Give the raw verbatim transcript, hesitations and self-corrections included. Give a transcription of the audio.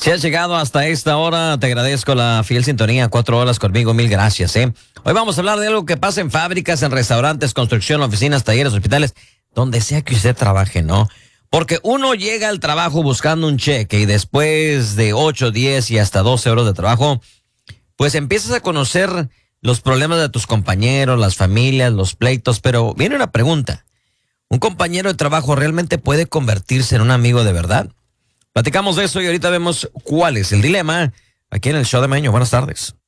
Si has llegado hasta esta hora, te agradezco la fiel sintonía. Cuatro horas conmigo, mil gracias, ¿eh? Hoy vamos a hablar de algo que pasa en fábricas, en restaurantes, construcción, oficinas, talleres, hospitales, donde sea que usted trabaje, ¿no? Porque uno llega al trabajo buscando un cheque y después de ocho, diez y hasta doce horas de trabajo, pues empiezas a conocer los problemas de tus compañeros, las familias, los pleitos, pero viene una pregunta. ¿Un compañero de trabajo realmente puede convertirse en un amigo de verdad? Platicamos de eso y ahorita vemos cuál es el dilema aquí en el show de Maño. Buenas tardes.